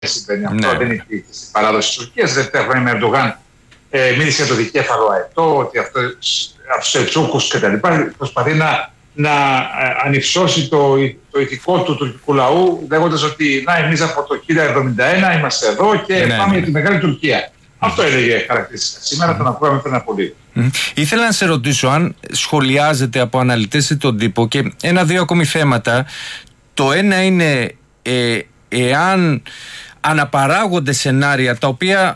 συμβαίνει αυτό, δεν είναι η παράδοση της Τουρκίας. Τελευταία χρόνια με Ερντογάν μίλησε για το δικέφαλο αετό, ότι αυτό από τους Σελτσούκους κτλ. Προσπαθεί να ανυψώσει το ηθικό του τουρκικού λαού, λέγοντας ότι εμείς από το 1071 είμαστε εδώ και πάμε για τη Μεγάλη Τουρκία. Αυτό έλεγε χαρακτηριστικά. Σήμερα τον ακούγαμε πριν από λίγο. Ήθελα να σε ρωτήσω αν σχολιάζεται από αναλυτές ή τον τύπο και ένα-δύο ακόμη θέματα. Το ένα είναι εάν αναπαράγονται σενάρια τα οποία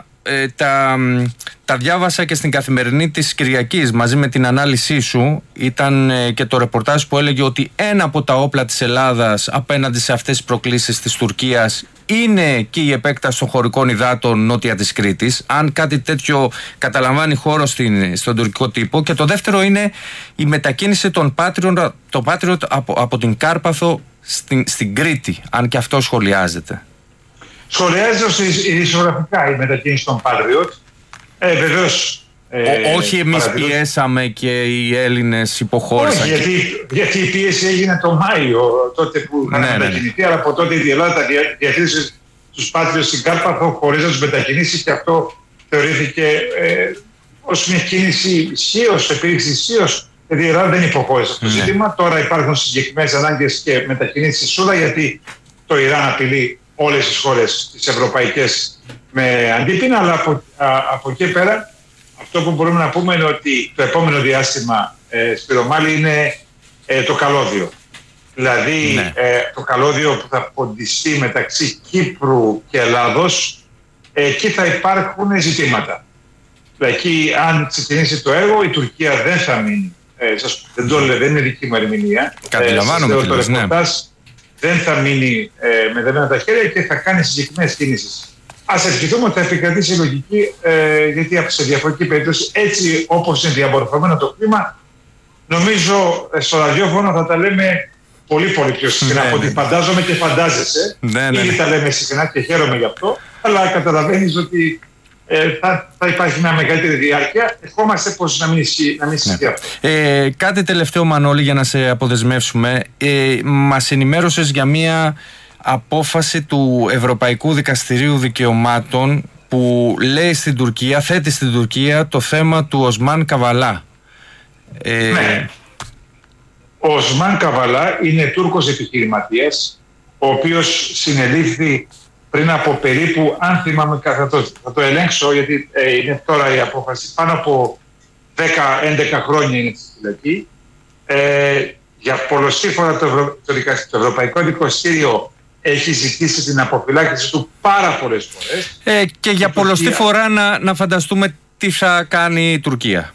τα διάβασα και στην Καθημερινή της Κυριακής μαζί με την ανάλυση σου. Ήταν και το ρεπορτάζ που έλεγε ότι ένα από τα όπλα της Ελλάδας απέναντι σε αυτές τις προκλήσεις της Τουρκίας είναι και η επέκταση των χωρικών υδάτων νότια της Κρήτης. Αν κάτι τέτοιο καταλαμβάνει χώρο στον τουρκικό τύπο. Και το δεύτερο είναι η μετακίνηση των Patriot από την Κάρπαθο στην Κρήτη, αν και αυτό σχολιάζεται. Σχολιάζεται ισογραφικά η μετακίνηση των Patriot. Βεβαίως. Όχι εμείς πιέσαμε και οι Έλληνες υποχώρησαν. Όχι, γιατί η πίεση έγινε το Μάιο, τότε που είχαν μετακινηθεί, αλλά από τότε η Ελλάδα διατήρησε τους Patriot στην Κάρπαθο χωρίς να τους μετακινήσει και αυτό θεωρήθηκε ως μια κίνηση ισχύως, επίδειξη ισχύως. Γιατί η Ελλάδα δεν υποχώρησε αυτό το ζήτημα. Τώρα υπάρχουν συγκεκριμένες ανάγκες και μετακινήσεις στη Σούδα, γιατί το Ιράν απειλεί όλες τις χώρες τις ευρωπαϊκές με αντίπεινα, αλλά από εκεί πέρα αυτό που μπορούμε να πούμε είναι ότι το επόμενο διάστημα, Σπυρομάλη, είναι το καλώδιο. Δηλαδή το καλώδιο που θα ποντιστεί μεταξύ Κύπρου και Ελλάδος, εκεί θα υπάρχουν ζητήματα. Δηλαδή, αν ξεκινήσει το έργο, η Τουρκία δεν θα μείνει. Δεν το λέω, δεν είναι δική μου ερμηνεία. Καταλαβαίνω το ρεπορτάζ. Δεν θα μείνει με δεμένα τα χέρια και θα κάνει συγκεκριμένες κινήσεις. Ας ευχηθούμε ότι θα επικρατήσει η λογική, γιατί σε διαφορετική περίπτωση, έτσι όπως είναι διαμορφωμένο το κλίμα, νομίζω στο ραδιόφωνο θα τα λέμε πολύ πιο συχνά από ό,τι φαντάζομαι και φαντάζεσαι. Ήδη τα λέμε συχνά και χαίρομαι γι' αυτό, αλλά καταλαβαίνεις ότι θα υπάρχει μια μεγαλύτερη διάρκεια. Ευχόμαστε πως να μην ισχύει αυτό. Κάτι τελευταίο, Μανώλη, για να σε αποδεσμεύσουμε. Μας ενημέρωσες για μια απόφαση του Ευρωπαϊκού Δικαστηρίου Δικαιωμάτων που λέει θέτει στην Τουρκία το θέμα του Οσμάν Καβαλά. Ναι. Ο Οσμάν Καβαλά είναι Τούρκος επιχειρηματίας, ο οποίος συνελήφθη πριν από περίπου, αν θυμάμαι, θα το ελέγξω γιατί είναι τώρα η απόφαση, πάνω από 10-11 χρόνια είναι στη φυλακή. Για πολλωστή φορά το Ευρωπαϊκό Δικαστήριο έχει ζητήσει την αποφυλάκηση του πάρα πολλές φορές. Και για πολλωστή φορά να φανταστούμε τι θα κάνει η Τουρκία.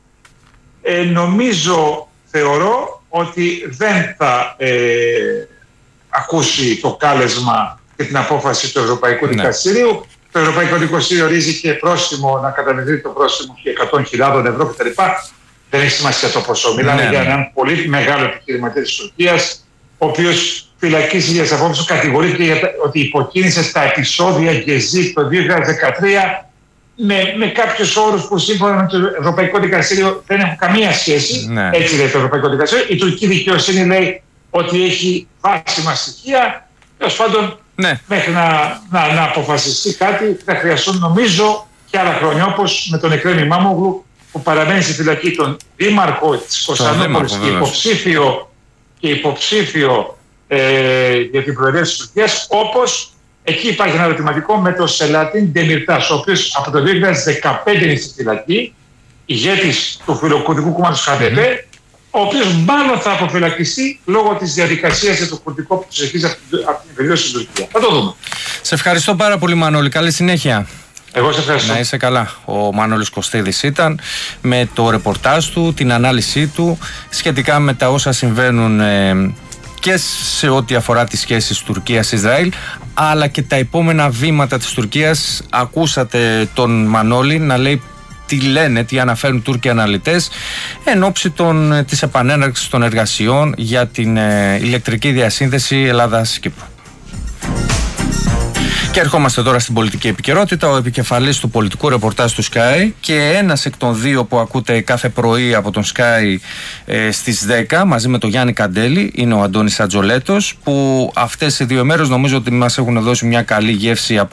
Θεωρώ ότι δεν θα ακούσει το κάλεσμα και την απόφαση του Ευρωπαϊκού Δικαστηρίου. Το Ευρωπαϊκό Δικαστήριο ορίζει και πρόστιμο, να καταβληθεί το πρόστιμο και 100.000 ευρώ κτλ. Δεν έχει σημασία το ποσό. Μιλάμε για έναν πολύ μεγάλο επιχειρηματία της Τουρκίας, ο οποίος φυλακίσει για τις απόψεις του, κατηγορήθηκε ότι υποκίνησε τα επεισόδια Γκεζί το 2013 με κάποιους όρους που σύμφωνα με το Ευρωπαϊκό Δικαστήριο δεν έχουν καμία σχέση. Έτσι λέει το Ευρωπαϊκό Δικαστήριο. Η τουρκική δικαιοσύνη λέει ότι έχει βάσιμα στοιχεία. Τέλος πάντων, μέχρι να αποφασιστεί κάτι θα χρειαστούν, νομίζω, και άλλα χρόνια, όπως με τον Εκρέμ Ημάμογλου που παραμένει στη φυλακή, τον δήμαρχο της Κωνσταντινούπολης και υποψήφιο για την προεδρία της Τουρκίας, όπως εκεί υπάρχει ένα ερωτηματικό με τον Σελάτιν Ντεμιρτάς, ο οποίος από το 2015 είναι στη φυλακή, ηγέτης του φιλοκουρδικού κόμματος ΧΑΔΕΠΕ, ο οποίος μάλλον θα αποφυλακιστεί λόγω της διαδικασίας για το κουρδικό που συνεχίζει από την περίοδο στην Τουρκία. Θα το δούμε. Σε ευχαριστώ πάρα πολύ, Μανώλη. Καλή συνέχεια. Εγώ σε ευχαριστώ. Να είσαι καλά. Ο Μανώλης Κωστίδης ήταν με το ρεπορτάζ του, την ανάλυση του σχετικά με τα όσα συμβαίνουν και σε ό,τι αφορά τις σχέσεις Τουρκίας-Ισραήλ, αλλά και τα επόμενα βήματα της Τουρκίας. Ακούσατε τον Μανώλη να λέει τι αναφέρουν Τούρκοι αναλυτές εν ώψη της επανέναρξης των εργασιών για την ηλεκτρική διασύνδεση Ελλάδας-Κύπρου. Και ερχόμαστε τώρα στην πολιτική επικαιρότητα. Ο επικεφαλής του πολιτικού ρεπορτάζ του Sky και ένας εκ των δύο που ακούτε κάθε πρωί από τον Sky στις 10 μαζί με τον Γιάννη Καντέλη είναι ο Αντώνης Ατζολέτος, που αυτές οι 2 μέρες νομίζω ότι μας έχουν δώσει μια καλή γεύση από